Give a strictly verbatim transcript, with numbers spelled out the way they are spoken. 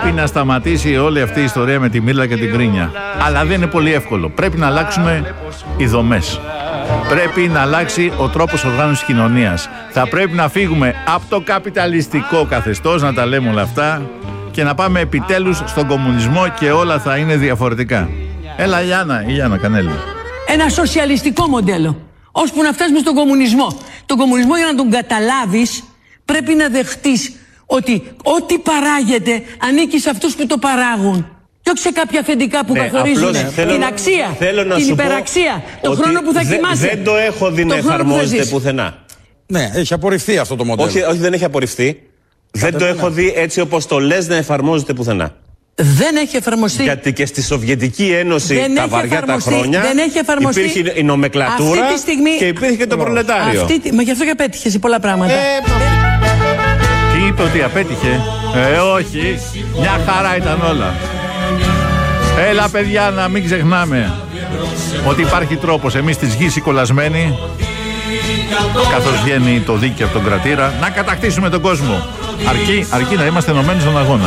Πρέπει να σταματήσει όλη αυτή η ιστορία με τη μήλα και την κρίνια. Αλλά δεν είναι πολύ εύκολο. Πρέπει να αλλάξουμε οι δομές. Πρέπει να αλλάξει ο τρόπος οργάνωσης της κοινωνίας. Θα πρέπει να φύγουμε από το καπιταλιστικό καθεστώς, να τα λέμε όλα αυτά, και να πάμε επιτέλους στον κομμουνισμό και όλα θα είναι διαφορετικά. Έλα, Γιάννα, η Γιάννα Κανέλη. Ένα σοσιαλιστικό μοντέλο, ώσπου να φτάσουμε στον κομμουνισμό. Τον κομμουνισμό, για να τον καταλάβεις, πρέπει να δεχτείς ότι ό,τι παράγεται ανήκει σε αυτούς που το παράγουν. Και όχι σε κάποια αφεντικά που ναι, καθορίζουν την να, αξία, την υπεραξία, τον χρόνο που θα δε, κοιμάσαι. Δεν το έχω δει να εφαρμόζεται πουθενά. Ναι, έχει απορριφθεί αυτό το μοντέλο. Όχι, όχι, δεν έχει απορριφθεί. Δεν το έχω δει έτσι όπως το λες να εφαρμόζεται πουθενά. Δεν έχει εφαρμοστεί. Γιατί και στη Σοβιετική Ένωση δεν τα βαριά εφαρμοστεί. τα χρόνια δεν έχει εφαρμοστεί. Υπήρχε η νομεκλατούρα στιγμή... και υπήρχε και το προλετάριο. Αυτή... Μα γι' αυτό και απέτυχε σε πολλά πράγματα. Ε, τι είπε ότι απέτυχε? Ε, όχι. Μια χαρά ήταν όλα. Έλα, παιδιά, να μην ξεχνάμε ότι υπάρχει τρόπος εμείς της γης οι κολλασμένοι, καθώς βγαίνει το δίκαιο από τον κρατήρα, να κατακτήσουμε τον κόσμο. Αρκεί, αρκεί να είμαστε ενωμένοι στον αγώνα.